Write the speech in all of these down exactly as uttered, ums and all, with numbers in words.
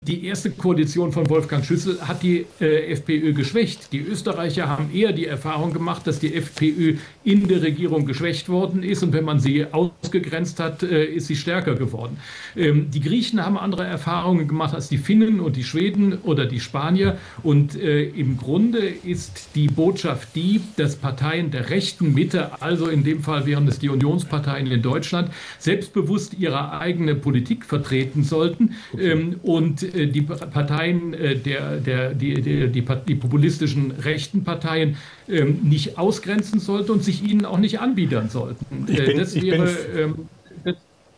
die erste Koalition von Wolfgang Schüssel hat die äh, FPÖ geschwächt. Die Österreicher haben eher die Erfahrung gemacht, dass die FPÖ in der Regierung geschwächt worden ist und wenn man sie ausgegrenzt hat, äh, ist sie stärker geworden. Ähm, die Griechen haben andere Erfahrungen gemacht als die Finnen und die Schweden oder die Spanier und äh, im Grunde ist die Botschaft die, dass Parteien der rechten Mitte, also in dem Fall wären es die Unionsparteien in Deutschland, selbstbewusst ihre eigene Politik vertreten sollten okay. ähm, und äh, die Parteien äh, der, der, die, die, die, die populistischen rechten Parteien ähm, nicht ausgrenzen sollten und sich ihnen auch nicht anbiedern sollten. Ich bin, das ich wäre, bin ähm, das,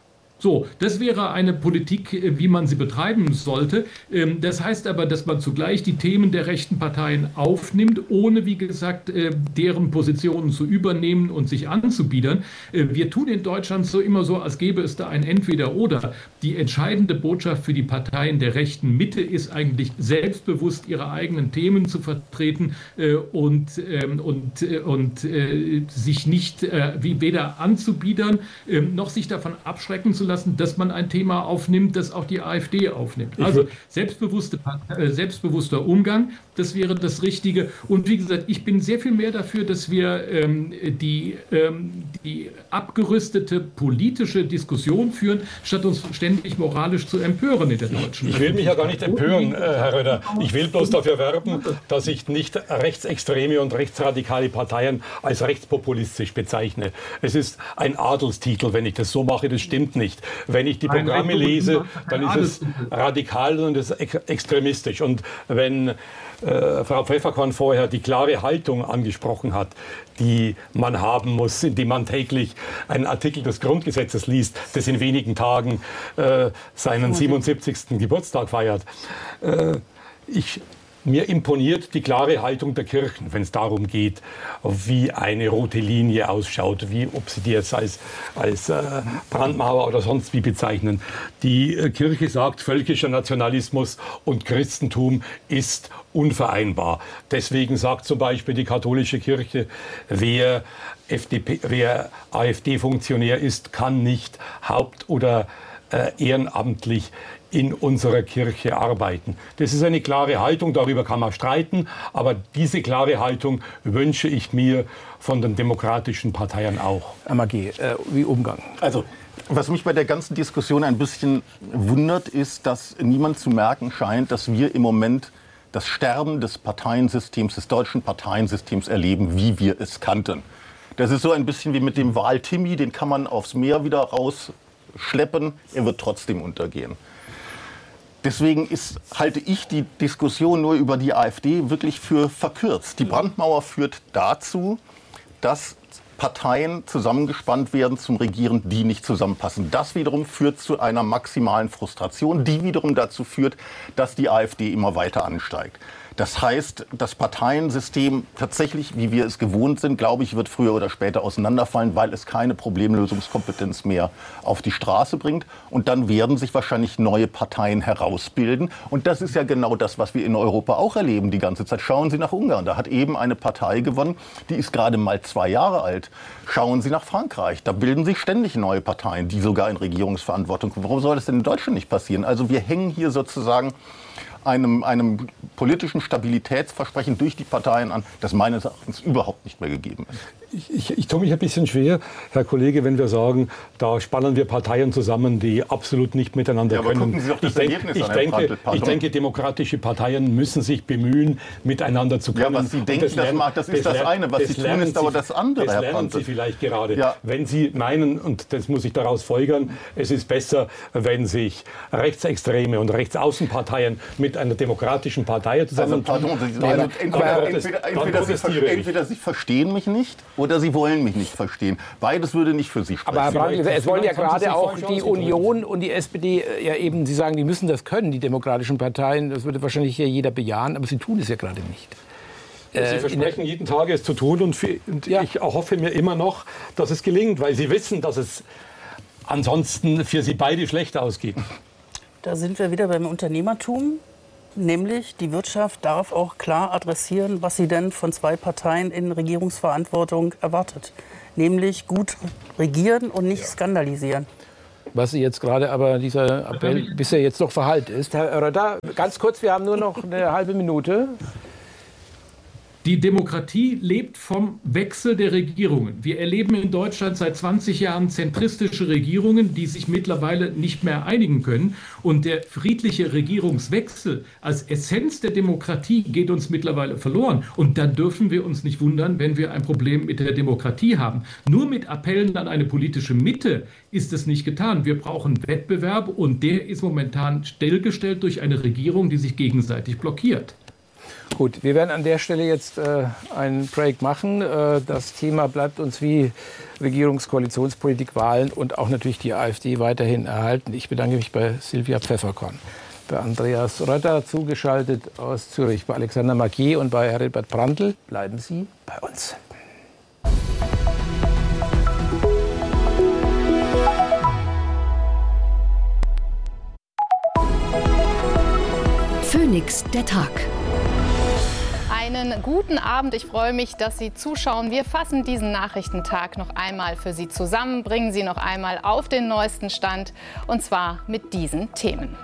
so, das wäre eine Politik, wie man sie betreiben sollte. Das heißt aber, dass man zugleich die Themen der rechten Parteien aufnimmt, ohne, wie gesagt, deren Positionen zu übernehmen und sich anzubiedern. Wir tun in Deutschland so immer so, als gäbe es da ein Entweder-Oder. Die entscheidende Botschaft für die Parteien der rechten Mitte ist eigentlich, selbstbewusst ihre eigenen Themen zu vertreten und, und, und sich nicht wie weder anzubiedern, noch sich davon abschrecken zu lassen, dass man ein Thema aufnimmt, das auch die AfD aufnimmt. Also selbstbewusste, äh, selbstbewusster Umgang, das wäre das Richtige. Und wie gesagt, ich bin sehr viel mehr dafür, dass wir ähm, die, ähm, die abgerüstete politische Diskussion führen, statt uns ständig moralisch zu empören in der deutschen Ich will mich ja gar nicht empören, äh, Herr Röder. Ich will bloß dafür werben, dass ich nicht rechtsextreme und rechtsradikale Parteien als rechtspopulistisch bezeichne. Es ist ein Adelstitel, wenn ich das so mache, das stimmt nicht. Wenn ich die Programme lese, dann ist es radikal und es ist extremistisch. Und wenn äh, Frau Pfefferkorn vorher die klare Haltung angesprochen hat, die man haben muss, indem man täglich einen Artikel des Grundgesetzes liest, das in wenigen Tagen äh, seinen siebenundsiebzigsten Geburtstag feiert. Äh, ich Mir imponiert die klare Haltung der Kirchen, wenn es darum geht, wie eine rote Linie ausschaut, wie ob sie die jetzt als, als äh, Brandmauer oder sonst wie bezeichnen. Die äh, Kirche sagt, völkischer Nationalismus und Christentum ist unvereinbar. Deswegen sagt zum Beispiel die katholische Kirche, wer, F D P, wer AfD-Funktionär ist, kann nicht haupt- oder äh, ehrenamtlich in unserer Kirche arbeiten. Das ist eine klare Haltung, darüber kann man streiten, aber diese klare Haltung wünsche ich mir von den demokratischen Parteien auch. M A G, äh, wie Umgang? Also, was mich bei der ganzen Diskussion ein bisschen wundert, ist, dass niemand zu merken scheint, dass wir im Moment das Sterben des Parteiensystems, des deutschen Parteiensystems erleben, wie wir es kannten. Das ist so ein bisschen wie mit dem Wal-Timmy, den kann man aufs Meer wieder rausschleppen, er wird trotzdem untergehen. Deswegen ist, halte ich die Diskussion nur über die AfD wirklich für verkürzt. Die Brandmauer führt dazu, dass Parteien zusammengespannt werden zum Regieren, die nicht zusammenpassen. Das wiederum führt zu einer maximalen Frustration, die wiederum dazu führt, dass die AfD immer weiter ansteigt. Das heißt, das Parteiensystem tatsächlich, wie wir es gewohnt sind, glaube ich, wird früher oder später auseinanderfallen, weil es keine Problemlösungskompetenz mehr auf die Straße bringt. Und dann werden sich wahrscheinlich neue Parteien herausbilden. Und das ist ja genau das, was wir in Europa auch erleben die ganze Zeit. Schauen Sie nach Ungarn. Da hat eben eine Partei gewonnen, die ist gerade mal zwei Jahre alt. Schauen Sie nach Frankreich. Da bilden sich ständig neue Parteien, die sogar in Regierungsverantwortung kommen. Warum soll das denn in Deutschland nicht passieren? Also wir hängen hier sozusagen Einem, einem politischen Stabilitätsversprechen durch die Parteien an, das meines Erachtens überhaupt nicht mehr gegeben ist. Ich, ich, ich tue mich ein bisschen schwer, Herr Kollege, wenn wir sagen, da spannen wir Parteien zusammen, die absolut nicht miteinander ja, können. Aber gucken Sie doch das ich Ergebnis denk, an, ich, denke, ich denke, demokratische Parteien müssen sich bemühen, miteinander zu können. Ja, was Sie denken, das, lernen, das, das ist das, das eine. Was Sie tun, ist aber das andere, das Herr lernen Prantl. Sie vielleicht gerade. Ja. Wenn Sie meinen, und das muss ich daraus folgern, es ist besser, wenn sich Rechtsextreme und Rechtsaußenparteien mit einer demokratischen Partei zusammentun. Also, pardon, Sie, also, entweder, entweder, entweder, Sie ver entweder Sie verstehen mich nicht oder Sie wollen mich nicht verstehen. Beides würde nicht für Sie sprechen. Aber Herr Brandl, es wollen ja gerade auch die Union und die S P D ja eben, Sie sagen, die müssen das können, die demokratischen Parteien. Das würde wahrscheinlich hier jeder bejahen, aber sie tun es ja gerade nicht. Sie versprechen jeden Tag, es zu tun, und, für, und ja. ich hoffe mir immer noch, dass es gelingt, weil Sie wissen, dass es ansonsten für Sie beide schlecht ausgeht. Da sind wir wieder beim Unternehmertum. Nämlich, die Wirtschaft darf auch klar adressieren, was sie denn von zwei Parteien in Regierungsverantwortung erwartet. Nämlich gut regieren und nicht ja. skandalisieren. Was Sie jetzt gerade aber dieser Appell bisher jetzt noch verhallt ist. Herr Rötter, ganz kurz, wir haben nur noch eine halbe Minute. Die Demokratie lebt vom Wechsel der Regierungen. Wir erleben in Deutschland seit zwanzig Jahren zentristische Regierungen, die sich mittlerweile nicht mehr einigen können. Und der friedliche Regierungswechsel als Essenz der Demokratie geht uns mittlerweile verloren. Und dann dürfen wir uns nicht wundern, wenn wir ein Problem mit der Demokratie haben. Nur mit Appellen an eine politische Mitte ist es nicht getan. Wir brauchen Wettbewerb und der ist momentan stillgestellt durch eine Regierung, die sich gegenseitig blockiert. Gut, wir werden an der Stelle jetzt äh, einen Break machen. Äh, das Thema bleibt uns wie Regierungskoalitionspolitik, Wahlen und auch natürlich die AfD weiterhin erhalten. Ich bedanke mich bei Sylvia Pfefferkorn, bei Andreas Rötter zugeschaltet aus Zürich, bei Alexander Marquier und bei Herbert Brandl. Bleiben Sie bei uns. Phoenix, der Tag. Einen guten Abend. Ich freue mich, dass Sie zuschauen. Wir fassen diesen Nachrichtentag noch einmal für Sie zusammen, bringen Sie noch einmal auf den neuesten Stand, und zwar mit diesen Themen.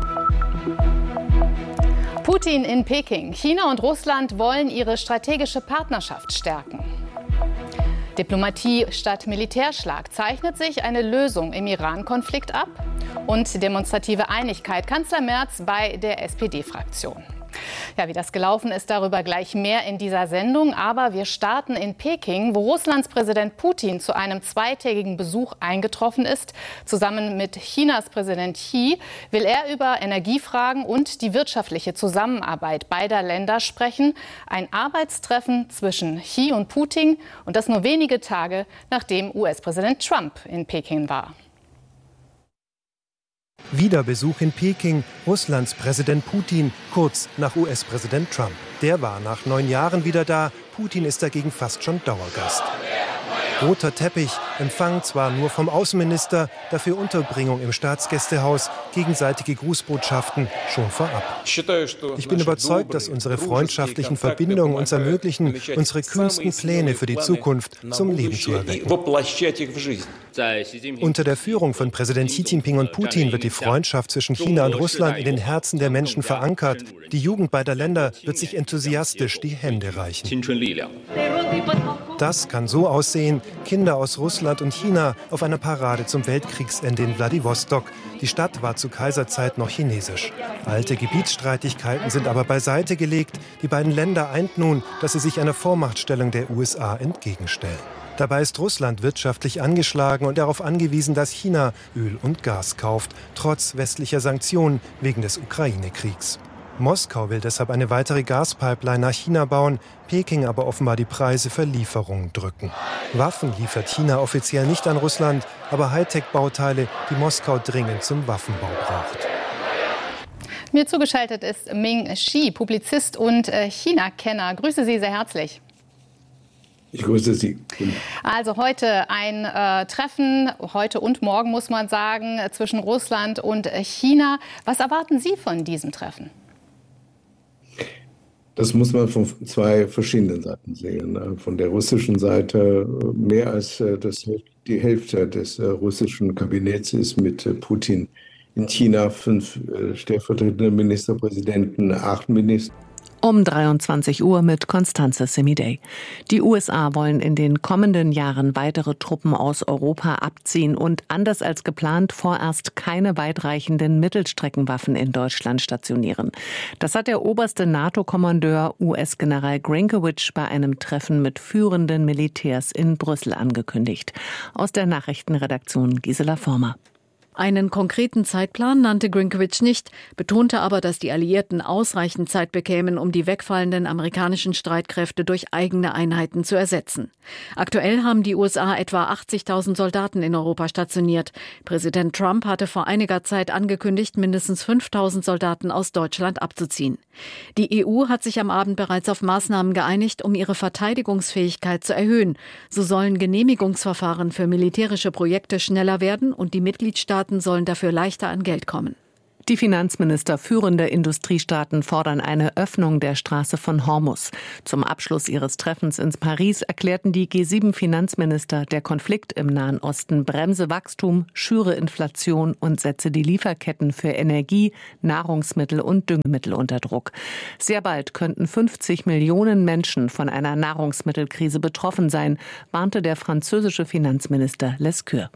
Putin in Peking. China und Russland wollen ihre strategische Partnerschaft stärken. Diplomatie statt Militärschlag. Zeichnet sich eine Lösung im Iran-Konflikt ab? Und demonstrative Einigkeit. Kanzler Merz bei der S P D-Fraktion. Ja, wie das gelaufen ist, darüber gleich mehr in dieser Sendung. Aber wir starten in Peking, wo Russlands Präsident Putin zu einem zweitägigen Besuch eingetroffen ist. Zusammen mit Chinas Präsident Xi will er über Energiefragen und die wirtschaftliche Zusammenarbeit beider Länder sprechen. Ein Arbeitstreffen zwischen Xi und Putin, und das nur wenige Tage, nachdem U S-Präsident Trump in Peking war. Wieder Besuch in Peking, Russlands Präsident Putin, kurz nach U S-Präsident Trump. Der war nach neun Jahren wieder da, Putin ist dagegen fast schon Dauergast. Roter Teppich, Empfang zwar nur vom Außenminister, dafür Unterbringung im Staatsgästehaus, gegenseitige Grußbotschaften schon vorab. Ich bin überzeugt, dass unsere freundschaftlichen Verbindungen uns ermöglichen, unsere kühnsten Pläne für die Zukunft zum Leben zu erwecken. Unter der Führung von Präsident Xi Jinping und Putin wird die Freundschaft zwischen China und Russland in den Herzen der Menschen verankert. Die Jugend beider Länder wird sich enthusiastisch die Hände reichen. Das kann so aussehen: Kinder aus Russland und China auf einer Parade zum Weltkriegsende in Wladiwostok. Die Stadt war zu Kaiserzeit noch chinesisch. Alte Gebietsstreitigkeiten sind aber beiseite gelegt. Die beiden Länder eint nun, dass sie sich einer Vormachtstellung der U S A entgegenstellen. Dabei ist Russland wirtschaftlich angeschlagen und darauf angewiesen, dass China Öl und Gas kauft, trotz westlicher Sanktionen wegen des Ukraine-Kriegs. Moskau will deshalb eine weitere Gaspipeline nach China bauen, Peking aber offenbar die Preise für Lieferungen drücken. Waffen liefert China offiziell nicht an Russland, aber Hightech-Bauteile, die Moskau dringend zum Waffenbau braucht. Mir zugeschaltet ist Ming Shi, Publizist und China-Kenner. Grüße Sie sehr herzlich. Ich grüße Sie. Also heute ein äh, Treffen, heute und morgen muss man sagen, zwischen Russland und China. Was erwarten Sie von diesem Treffen? Das muss man von zwei verschiedenen Seiten sehen. Von der russischen Seite mehr als das, die Hälfte des russischen Kabinetts ist mit Putin in China, fünf stellvertretende Ministerpräsidenten, acht Minister. Um dreiundzwanzig Uhr mit Constanze Semidey. Die U S A wollen in den kommenden Jahren weitere Truppen aus Europa abziehen und anders als geplant vorerst keine weitreichenden Mittelstreckenwaffen in Deutschland stationieren. Das hat der oberste NATO-Kommandeur U S-General Grinkewitsch bei einem Treffen mit führenden Militärs in Brüssel angekündigt. Aus der Nachrichtenredaktion Gisela Former. Einen konkreten Zeitplan nannte Grinkewitsch nicht, betonte aber, dass die Alliierten ausreichend Zeit bekämen, um die wegfallenden amerikanischen Streitkräfte durch eigene Einheiten zu ersetzen. Aktuell haben die U S A etwa achtzigtausend Soldaten in Europa stationiert. Präsident Trump hatte vor einiger Zeit angekündigt, mindestens fünftausend Soldaten aus Deutschland abzuziehen. Die E U hat sich am Abend bereits auf Maßnahmen geeinigt, um ihre Verteidigungsfähigkeit zu erhöhen. So sollen Genehmigungsverfahren für militärische Projekte schneller werden und die Mitgliedstaaten sollen dafür leichter an Geld kommen. Die Finanzminister führender Industriestaaten fordern eine Öffnung der Straße von Hormuz. Zum Abschluss ihres Treffens in Paris erklärten die G sieben Finanzminister, der Konflikt im Nahen Osten bremse Wachstum, schüre Inflation und setze die Lieferketten für Energie, Nahrungsmittel und Düngemittel unter Druck. Sehr bald könnten fünfzig Millionen Menschen von einer Nahrungsmittelkrise betroffen sein, warnte der französische Finanzminister Lescure.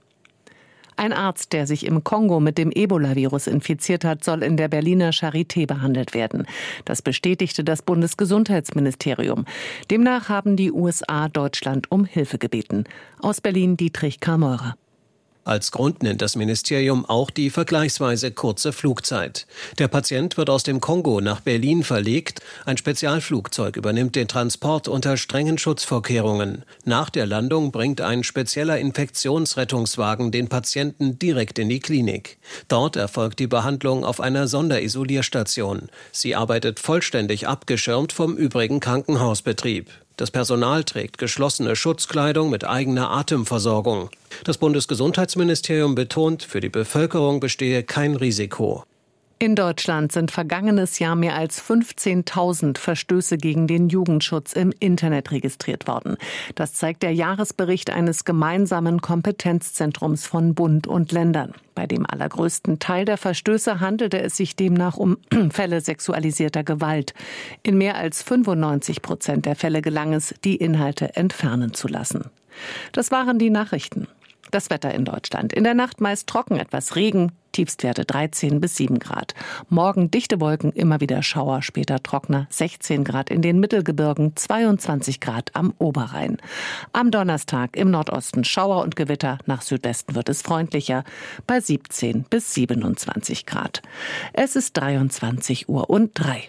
Ein Arzt, der sich im Kongo mit dem Ebola-Virus infiziert hat, soll in der Berliner Charité behandelt werden. Das bestätigte das Bundesgesundheitsministerium. Demnach haben die U S A Deutschland um Hilfe gebeten. Aus Berlin Dietrich Kameurer. Als Grund nennt das Ministerium auch die vergleichsweise kurze Flugzeit. Der Patient wird aus dem Kongo nach Berlin verlegt. Ein Spezialflugzeug übernimmt den Transport unter strengen Schutzvorkehrungen. Nach der Landung bringt ein spezieller Infektionsrettungswagen den Patienten direkt in die Klinik. Dort erfolgt die Behandlung auf einer Sonderisolierstation. Sie arbeitet vollständig abgeschirmt vom übrigen Krankenhausbetrieb. Das Personal trägt geschlossene Schutzkleidung mit eigener Atemversorgung. Das Bundesgesundheitsministerium betont, für die Bevölkerung bestehe kein Risiko. In Deutschland sind vergangenes Jahr mehr als fünfzehntausend Verstöße gegen den Jugendschutz im Internet registriert worden. Das zeigt der Jahresbericht eines gemeinsamen Kompetenzzentrums von Bund und Ländern. Bei dem allergrößten Teil der Verstöße handelte es sich demnach um Fälle sexualisierter Gewalt. In mehr als fünfundneunzig Prozent der Fälle gelang es, die Inhalte entfernen zu lassen. Das waren die Nachrichten. Das Wetter in Deutschland. In der Nacht meist trocken, etwas Regen, Tiefstwerte dreizehn bis sieben Grad. Morgen dichte Wolken, immer wieder Schauer, später trockener, sechzehn Grad in den Mittelgebirgen, zweiundzwanzig Grad am Oberrhein. Am Donnerstag im Nordosten Schauer und Gewitter, nach Südwesten wird es freundlicher, bei siebzehn bis siebenundzwanzig Grad. Es ist dreiundzwanzig Uhr und drei.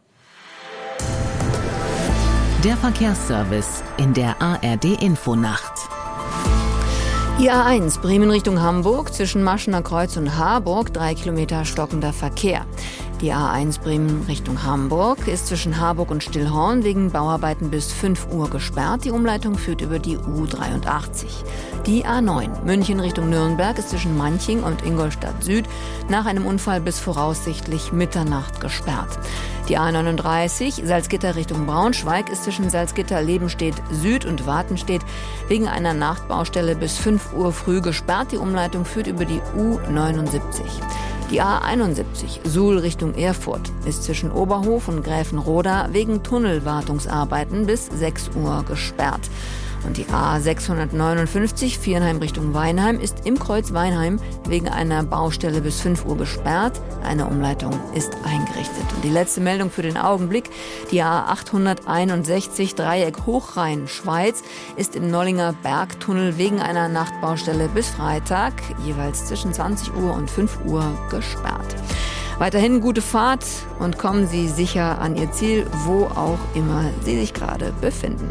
Der Verkehrsservice in der A R D-Infonacht. Die A eins Bremen Richtung Hamburg zwischen Maschener Kreuz und Harburg, drei Kilometer stockender Verkehr. Die A eins Bremen Richtung Hamburg ist zwischen Harburg und Stillhorn wegen Bauarbeiten bis fünf Uhr gesperrt. Die Umleitung führt über die U dreiundachtzig. Die A neun München Richtung Nürnberg ist zwischen Manching und Ingolstadt Süd nach einem Unfall bis voraussichtlich Mitternacht gesperrt. Die A neununddreißig Salzgitter Richtung Braunschweig ist zwischen Salzgitter-Lebenstedt Süd und Wartenstedt wegen einer Nachtbaustelle bis fünf Uhr früh gesperrt. Die Umleitung führt über die U neunundsiebzig. Die A einundsiebzig Suhl Richtung Erfurt ist zwischen Oberhof und Gräfenroda wegen Tunnelwartungsarbeiten bis sechs Uhr gesperrt. Und die A sechshundertneunundfünfzig Viernheim Richtung Weinheim ist im Kreuz Weinheim wegen einer Baustelle bis fünf Uhr gesperrt. Eine Umleitung ist eingerichtet. Und die letzte Meldung für den Augenblick. Die A achthunderteinundsechzig Dreieck Hochrhein Schweiz ist im Nollinger Bergtunnel wegen einer Nachtbaustelle bis Freitag jeweils zwischen zwanzig Uhr und fünf Uhr gesperrt. Weiterhin gute Fahrt und kommen Sie sicher an Ihr Ziel, wo auch immer Sie sich gerade befinden.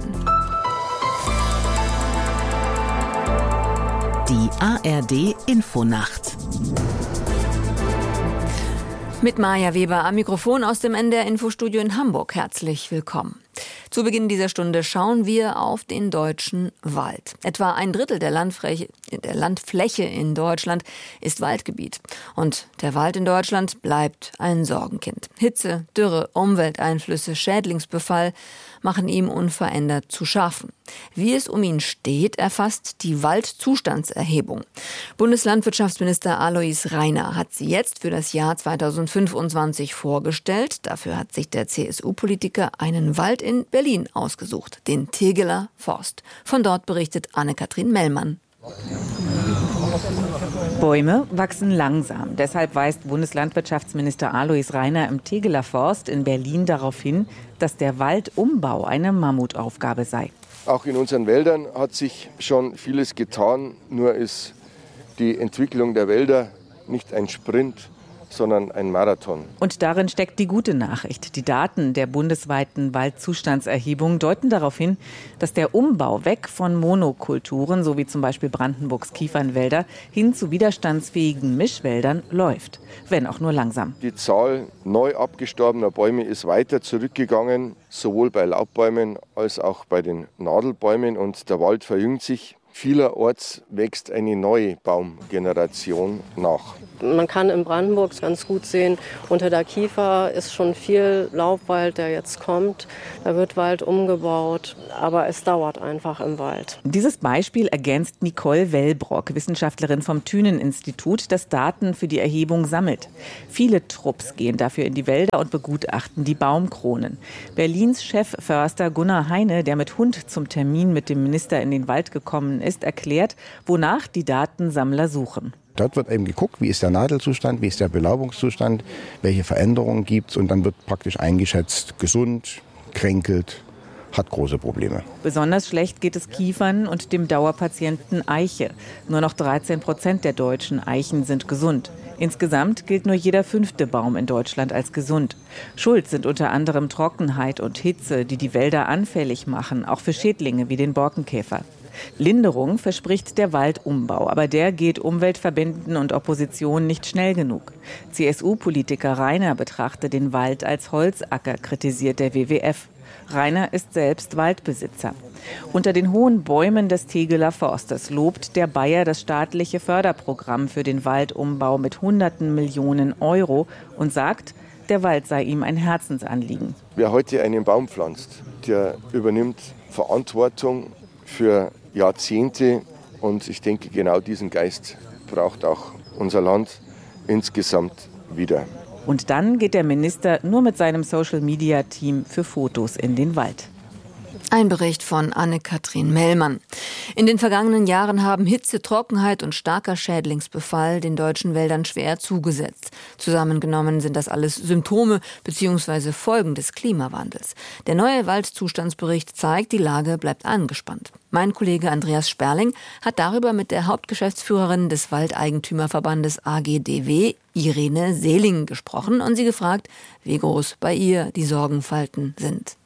Die A R D-Infonacht. Mit Maja Weber am Mikrofon aus dem N D R-Infostudio in Hamburg. Herzlich willkommen. Zu Beginn dieser Stunde schauen wir auf den deutschen Wald. Etwa ein Drittel der Landfläche, der Landfläche in Deutschland ist Waldgebiet. Und der Wald in Deutschland bleibt ein Sorgenkind. Hitze, Dürre, Umwelteinflüsse, Schädlingsbefall machen ihm unverändert zu schaffen. Wie es um ihn steht, erfasst die Waldzustandserhebung. Bundeslandwirtschaftsminister Alois Rainer hat sie jetzt für das Jahr zweitausendfünfundzwanzig vorgestellt. Dafür hat sich der C S U-Politiker einen Wald in Berlin ausgesucht, den Tegeler Forst. Von dort berichtet Anne-Kathrin Mellmann. Bäume wachsen langsam. Deshalb weist Bundeslandwirtschaftsminister Alois Rainer im Tegeler Forst in Berlin darauf hin, dass der Waldumbau eine Mammutaufgabe sei. Auch in unseren Wäldern hat sich schon vieles getan. Nur ist die Entwicklung der Wälder nicht ein Sprint, sondern ein Marathon. Und darin steckt die gute Nachricht. Die Daten der bundesweiten Waldzustandserhebung deuten darauf hin, dass der Umbau weg von Monokulturen, so wie zum Beispiel Brandenburgs Kiefernwälder, hin zu widerstandsfähigen Mischwäldern läuft, wenn auch nur langsam. Die Zahl neu abgestorbener Bäume ist weiter zurückgegangen, sowohl bei Laubbäumen als auch bei den Nadelbäumen. Und der Wald verjüngt sich. Vielerorts wächst eine neue Baumgeneration nach. Man kann in Brandenburg ganz gut sehen, unter der Kiefer ist schon viel Laubwald, der jetzt kommt. Da wird Wald umgebaut, aber es dauert einfach im Wald. Dieses Beispiel ergänzt Nicole Wellbrock, Wissenschaftlerin vom Thünen-Institut, das Daten für die Erhebung sammelt. Viele Trupps gehen dafür in die Wälder und begutachten die Baumkronen. Berlins Chefförster Gunnar Heine, der mit Hund zum Termin mit dem Minister in den Wald gekommen ist, erklärt, wonach die Datensammler suchen. Dort wird eben geguckt, wie ist der Nadelzustand, wie ist der Belaubungszustand, welche Veränderungen gibt es und dann wird praktisch eingeschätzt, gesund, kränkelt, hat große Probleme. Besonders schlecht geht es Kiefern und dem Dauerpatienten Eiche. Nur noch dreizehn Prozent der deutschen Eichen sind gesund. Insgesamt gilt nur jeder fünfte Baum in Deutschland als gesund. Schuld sind unter anderem Trockenheit und Hitze, die die Wälder anfällig machen, auch für Schädlinge wie den Borkenkäfer. Linderung verspricht der Waldumbau, aber der geht Umweltverbänden und Opposition nicht schnell genug. C S U-Politiker Rainer betrachte den Wald als Holzacker, kritisiert der W W F. Rainer ist selbst Waldbesitzer. Unter den hohen Bäumen des Tegeler Forstes lobt der Bayer das staatliche Förderprogramm für den Waldumbau mit hunderten Millionen Euro und sagt, der Wald sei ihm ein Herzensanliegen. Wer heute einen Baum pflanzt, der übernimmt Verantwortung für Jahrzehnte und ich denke, genau diesen Geist braucht auch unser Land insgesamt wieder. Und dann geht der Minister nur mit seinem Social-Media-Team für Fotos in den Wald. Ein Bericht von Anne-Kathrin Mellmann. In den vergangenen Jahren haben Hitze, Trockenheit und starker Schädlingsbefall den deutschen Wäldern schwer zugesetzt. Zusammengenommen sind das alles Symptome bzw. Folgen des Klimawandels. Der neue Waldzustandsbericht zeigt, die Lage bleibt angespannt. Mein Kollege Andreas Sperling hat darüber mit der Hauptgeschäftsführerin des Waldeigentümerverbandes A G D W, Irene Seeling, gesprochen und sie gefragt, wie groß bei ihr die Sorgenfalten sind.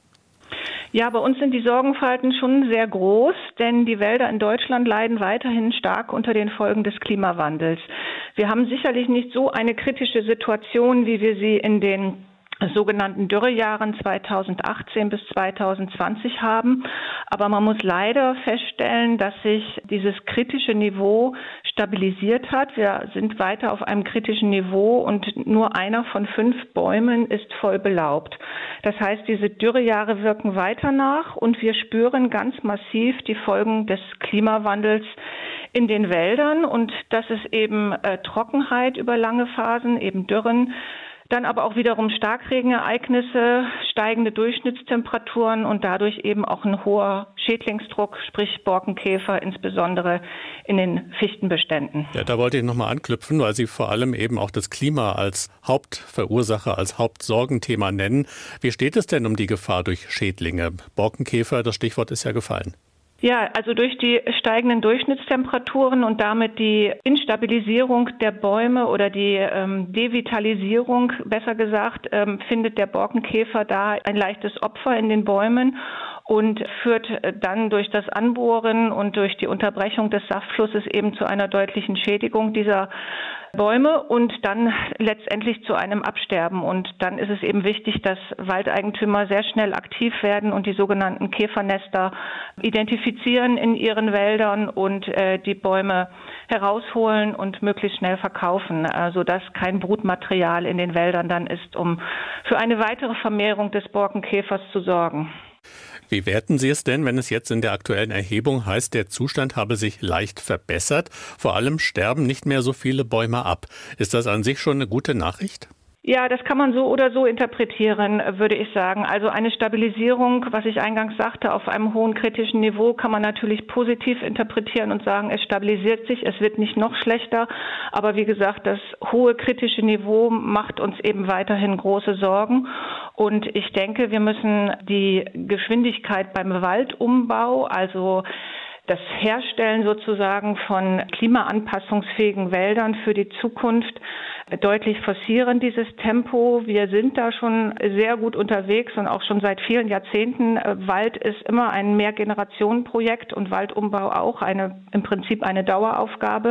Ja, bei uns sind die Sorgenfalten schon sehr groß, denn die Wälder in Deutschland leiden weiterhin stark unter den Folgen des Klimawandels. Wir haben sicherlich nicht so eine kritische Situation, wie wir sie in den sogenannten Dürrejahren zweitausendachtzehn bis zweitausendzwanzig haben. Aber man muss leider feststellen, dass sich dieses kritische Niveau stabilisiert hat. Wir sind weiter auf einem kritischen Niveau und nur einer von fünf Bäumen ist voll belaubt. Das heißt, diese Dürrejahre wirken weiter nach und wir spüren ganz massiv die Folgen des Klimawandels in den Wäldern. Und das ist eben äh, Trockenheit über lange Phasen, eben Dürren, dann aber auch wiederum Starkregenereignisse, steigende Durchschnittstemperaturen und dadurch eben auch ein hoher Schädlingsdruck, sprich Borkenkäfer, insbesondere in den Fichtenbeständen. Ja, da wollte ich nochmal anknüpfen, weil Sie vor allem eben auch das Klima als Hauptverursacher, als Hauptsorgenthema nennen. Wie steht es denn um die Gefahr durch Schädlinge? Borkenkäfer, das Stichwort ist ja gefallen. Ja, also durch die steigenden Durchschnittstemperaturen und damit die Instabilisierung der Bäume oder die ähm, Devitalisierung, besser gesagt, ähm, findet der Borkenkäfer da ein leichtes Opfer in den Bäumen und führt dann durch das Anbohren und durch die Unterbrechung des Saftflusses eben zu einer deutlichen Schädigung dieser Bäume und dann letztendlich zu einem Absterben. Und dann ist es eben wichtig, dass Waldeigentümer sehr schnell aktiv werden und die sogenannten Käfernester identifizieren in ihren Wäldern und äh, die Bäume herausholen und möglichst schnell verkaufen, äh, sodass kein Brutmaterial in den Wäldern dann ist, um für eine weitere Vermehrung des Borkenkäfers zu sorgen. Wie werten Sie es denn, wenn es jetzt in der aktuellen Erhebung heißt, der Zustand habe sich leicht verbessert? Vor allem sterben nicht mehr so viele Bäume ab. Ist das an sich schon eine gute Nachricht? Ja, das kann man so oder so interpretieren, würde ich sagen. Also eine Stabilisierung, was ich eingangs sagte, auf einem hohen kritischen Niveau kann man natürlich positiv interpretieren und sagen, es stabilisiert sich, es wird nicht noch schlechter. Aber wie gesagt, das hohe kritische Niveau macht uns eben weiterhin große Sorgen. Und ich denke, wir müssen die Geschwindigkeit beim Waldumbau, also das Herstellen sozusagen von klimaanpassungsfähigen Wäldern für die Zukunft deutlich forcieren, dieses Tempo. Wir sind da schon sehr gut unterwegs und auch schon seit vielen Jahrzehnten. Wald ist immer ein Mehrgenerationenprojekt und Waldumbau auch eine, im Prinzip eine Daueraufgabe.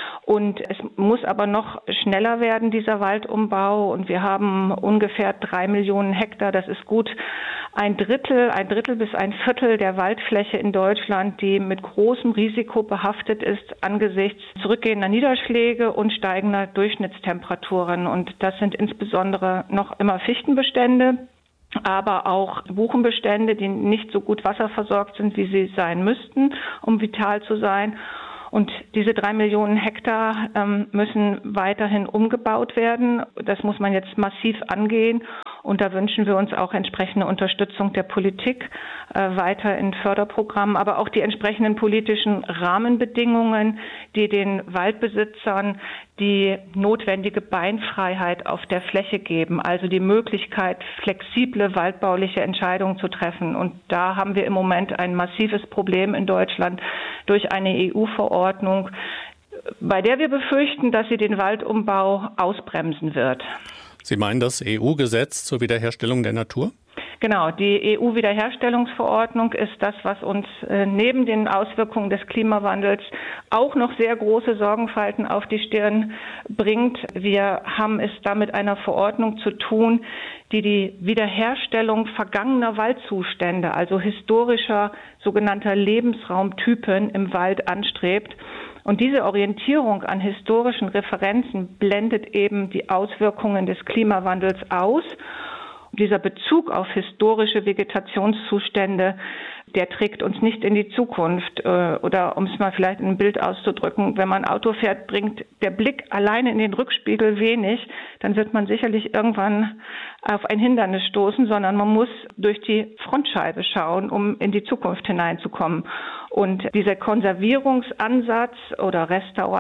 Und es muss aber noch schneller werden, dieser Waldumbau. Und wir haben ungefähr drei Millionen Hektar. Das ist gut ein Drittel, ein Drittel bis ein Viertel der Waldfläche in Deutschland, die mit großem Risiko behaftet ist angesichts zurückgehender Niederschläge und steigender Durchschnittstemperaturen. Und das sind insbesondere noch immer Fichtenbestände, aber auch Buchenbestände, die nicht so gut wasserversorgt sind, wie sie sein müssten, um vital zu sein. Und diese drei Millionen Hektar ähm, müssen weiterhin umgebaut werden. Das muss man jetzt massiv angehen. Und da wünschen wir uns auch entsprechende Unterstützung der Politik, äh, weiter in Förderprogrammen, aber auch die entsprechenden politischen Rahmenbedingungen, die den Waldbesitzern die notwendige Beinfreiheit auf der Fläche geben, also die Möglichkeit, flexible waldbauliche Entscheidungen zu treffen. Und da haben wir im Moment ein massives Problem in Deutschland durch eine E U-Verordnung, bei der wir befürchten, dass sie den Waldumbau ausbremsen wird. Sie meinen das E U-Gesetz zur Wiederherstellung der Natur? Genau, die E U-Wiederherstellungsverordnung ist das, was uns äh, neben den Auswirkungen des Klimawandels auch noch sehr große Sorgenfalten auf die Stirn bringt. Wir haben es da mit einer Verordnung zu tun, die die Wiederherstellung vergangener Waldzustände, also historischer sogenannter Lebensraumtypen im Wald anstrebt. Und diese Orientierung an historischen Referenzen blendet eben die Auswirkungen des Klimawandels aus. Dieser Bezug auf historische Vegetationszustände, der trägt uns nicht in die Zukunft. Oder um es mal vielleicht in ein Bild auszudrücken, wenn man Auto fährt, bringt der Blick alleine in den Rückspiegel wenig. Dann wird man sicherlich irgendwann auf ein Hindernis stoßen, sondern man muss durch die Frontscheibe schauen, um in die Zukunft hineinzukommen. Und dieser Konservierungsansatz oder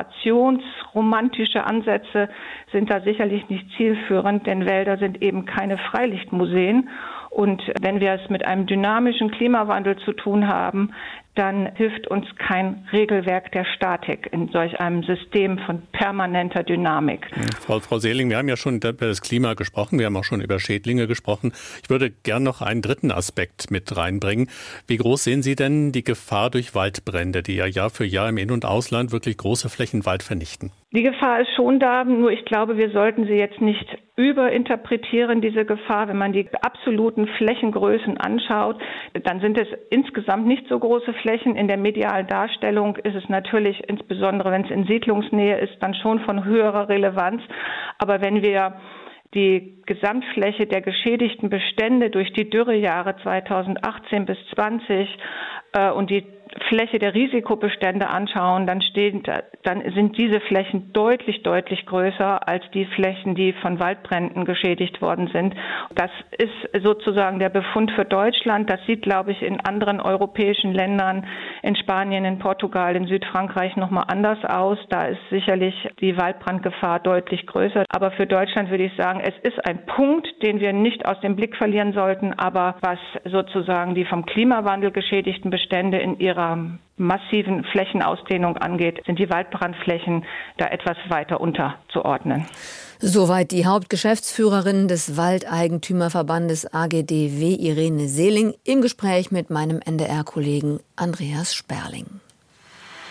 restaurationsromantische Ansätze sind da sicherlich nicht zielführend, denn Wälder sind eben keine Freilichtmuseen. Und wenn wir es mit einem dynamischen Klimawandel zu tun haben, dann hilft uns kein Regelwerk der Statik in solch einem System von permanenter Dynamik. Frau, Frau Seeling, wir haben ja schon über das Klima gesprochen, wir haben auch schon über Schädlinge gesprochen. Ich würde gern noch einen dritten Aspekt mit reinbringen. Wie groß sehen Sie denn die Gefahr durch Waldbrände, die ja Jahr für Jahr im In- und Ausland wirklich große Flächen Wald vernichten? Die Gefahr ist schon da, nur ich glaube, wir sollten sie jetzt nicht überinterpretieren, diese Gefahr. Wenn man die absoluten Flächengrößen anschaut, dann sind es insgesamt nicht so große Flächen. In der medialen Darstellung ist es natürlich, insbesondere wenn es in Siedlungsnähe ist, dann schon von höherer Relevanz. Aber wenn wir die Gesamtfläche der geschädigten Bestände durch die Dürrejahre zweitausendachtzehn bis zwanzig äh, und die Fläche der Risikobestände anschauen, dann, stehen, dann sind diese Flächen deutlich, deutlich größer als die Flächen, die von Waldbränden geschädigt worden sind. Das ist sozusagen der Befund für Deutschland. Das sieht, glaube ich, in anderen europäischen Ländern, in Spanien, in Portugal, in Südfrankreich nochmal anders aus. Da ist sicherlich die Waldbrandgefahr deutlich größer. Aber für Deutschland würde ich sagen, es ist ein Punkt, den wir nicht aus dem Blick verlieren sollten. Aber was sozusagen die vom Klimawandel geschädigten Bestände in ihrer massiven Flächenausdehnung angeht, sind die Waldbrandflächen da etwas weiter unterzuordnen. Soweit die Hauptgeschäftsführerin des Waldeigentümerverbandes A G D W, Irene Seeling, im Gespräch mit meinem N D R-Kollegen Andreas Sperling.